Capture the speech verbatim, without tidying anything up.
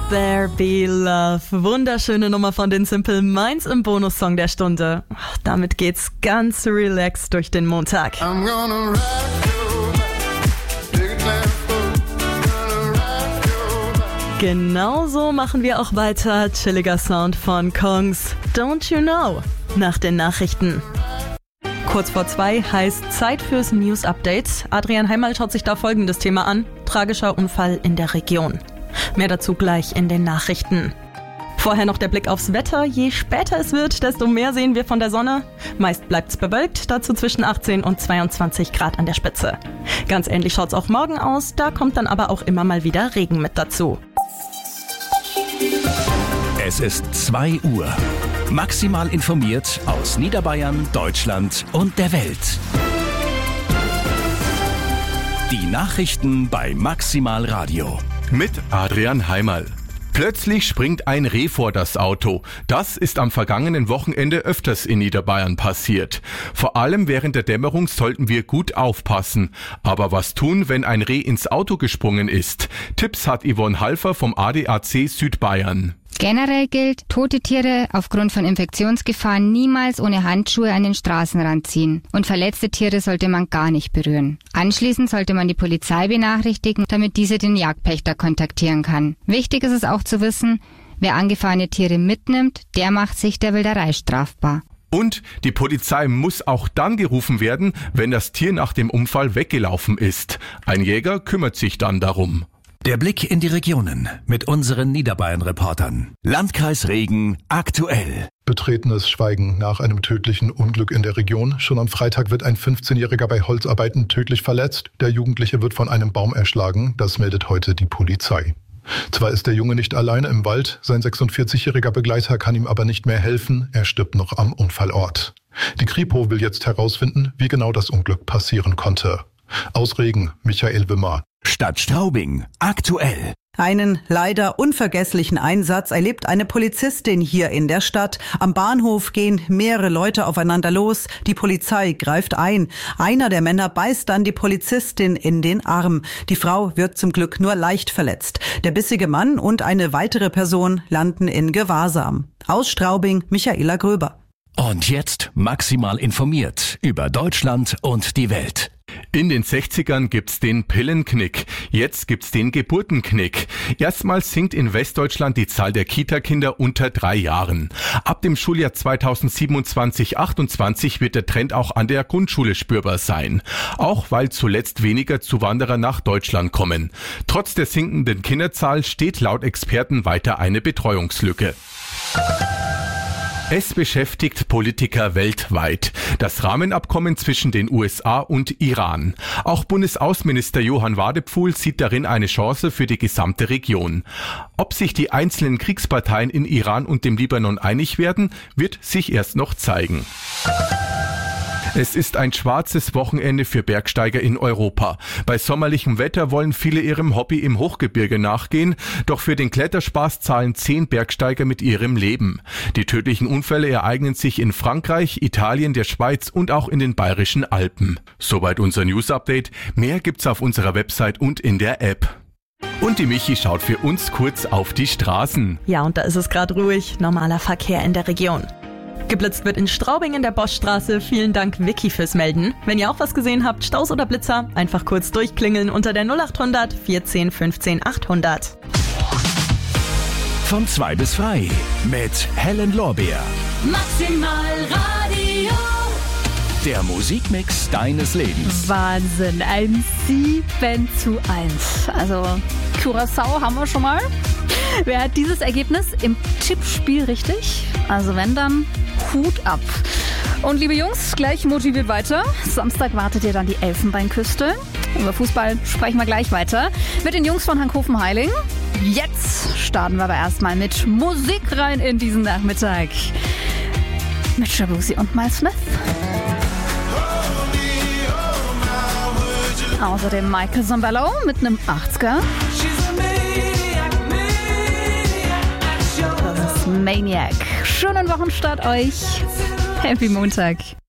There Be Love. Wunderschöne Nummer von den Simple Minds im Bonussong der Stunde. Ach, damit geht's ganz relaxed durch den Montag. I'm gonna ride you back. Genauso machen wir auch weiter. Chilliger Sound von Kongs Don't You Know nach den Nachrichten. Kurz vor zwei heißt Zeit fürs News-Update. Adrian Heimal schaut sich da folgendes Thema an. Tragischer Unfall in der Region. Mehr dazu gleich in den Nachrichten. Vorher noch der Blick aufs Wetter. Je später es wird, desto mehr sehen wir von der Sonne. Meist bleibt's bewölkt, dazu zwischen achtzehn und zweiundzwanzig Grad an der Spitze. Ganz ähnlich schaut's auch morgen aus, da kommt dann aber auch immer mal wieder Regen mit dazu. Es ist zwei Uhr. Maximal informiert aus Niederbayern, Deutschland und der Welt. Die Nachrichten bei Maximal Radio. Mit Adrian Heimal. Plötzlich springt ein Reh vor das Auto. Das ist am vergangenen Wochenende öfters in Niederbayern passiert. Vor allem während der Dämmerung sollten wir gut aufpassen. Aber was tun, wenn ein Reh ins Auto gesprungen ist? Tipps hat Yvonne Halfer vom A D A C Südbayern. Generell gilt, tote Tiere aufgrund von Infektionsgefahren niemals ohne Handschuhe an den Straßenrand ziehen. Und verletzte Tiere sollte man gar nicht berühren. Anschließend sollte man die Polizei benachrichtigen, damit diese den Jagdpächter kontaktieren kann. Wichtig ist es auch zu wissen, wer angefahrene Tiere mitnimmt, der macht sich der Wilderei strafbar. Und die Polizei muss auch dann gerufen werden, wenn das Tier nach dem Unfall weggelaufen ist. Ein Jäger kümmert sich dann darum. Der Blick in die Regionen mit unseren Niederbayern-Reportern. Landkreis Regen aktuell. Betretenes Schweigen nach einem tödlichen Unglück in der Region. Schon am Freitag wird ein fünfzehnjähriger bei Holzarbeiten tödlich verletzt. Der Jugendliche wird von einem Baum erschlagen. Das meldet heute die Polizei. Zwar ist der Junge nicht alleine im Wald, sein sechsundvierzigjähriger Begleiter kann ihm aber nicht mehr helfen. Er stirbt noch am Unfallort. Die Kripo will jetzt herausfinden, wie genau das Unglück passieren konnte. Aus Regen, Michael Wimmer. Stadt Straubing aktuell. Einen leider unvergesslichen Einsatz erlebt eine Polizistin hier in der Stadt. Am Bahnhof gehen mehrere Leute aufeinander los. Die Polizei greift ein. Einer der Männer beißt dann die Polizistin in den Arm. Die Frau wird zum Glück nur leicht verletzt. Der bissige Mann und eine weitere Person landen in Gewahrsam. Aus Straubing, Michaela Gröber. Und jetzt maximal informiert über Deutschland und die Welt. In den sechzigern gibt's den Pillenknick. Jetzt gibt's den Geburtenknick. Erstmals sinkt in Westdeutschland die Zahl der Kita-Kinder unter drei Jahren. Ab dem Schuljahr zweitausendsiebenundzwanzig achtundzwanzig wird der Trend auch an der Grundschule spürbar sein. Auch weil zuletzt weniger Zuwanderer nach Deutschland kommen. Trotz der sinkenden Kinderzahl steht laut Experten weiter eine Betreuungslücke. Es beschäftigt Politiker weltweit. Das Rahmenabkommen zwischen den U S A und Iran. Auch Bundesaußenminister Johann Wadephul sieht darin eine Chance für die gesamte Region. Ob sich die einzelnen Kriegsparteien in Iran und dem Libanon einig werden, wird sich erst noch zeigen. Es ist ein schwarzes Wochenende für Bergsteiger in Europa. Bei sommerlichem Wetter wollen viele ihrem Hobby im Hochgebirge nachgehen, doch für den Kletterspaß zahlen zehn Bergsteiger mit ihrem Leben. Die tödlichen Unfälle ereignen sich in Frankreich, Italien, der Schweiz und auch in den Bayerischen Alpen. Soweit unser News-Update. Mehr gibt's auf unserer Website und in der App. Und die Michi schaut für uns kurz auf die Straßen. Ja, und da ist es gerade ruhig. Normaler Verkehr in der Region. Geblitzt wird in Straubing in der Boschstraße. Vielen Dank, Vicky, fürs Melden. Wenn ihr auch was gesehen habt, Staus oder Blitzer, einfach kurz durchklingeln unter der null acht hundert vierzehn fünfzehn achthundert. Von zwei bis frei mit Helen Lorbeer. Maximal Radio. Der Musikmix deines Lebens. Wahnsinn, ein sieben zu eins. Also Curaçao haben wir schon mal. Wer hat dieses Ergebnis im Tippspiel richtig? Also wenn, dann Hut ab. Und liebe Jungs, gleich motiviert weiter. Samstag wartet ihr dann die Elfenbeinküste. Über Fußball sprechen wir gleich weiter mit den Jungs von Hankhofen-Heiling. Jetzt starten wir aber erstmal mit Musik rein in diesen Nachmittag. Mit Shabuzi und Miles Smith. Außerdem Michael Zambello mit einem achtziger. Das ist Maniac. Schönen Wochenstart euch. Happy Montag.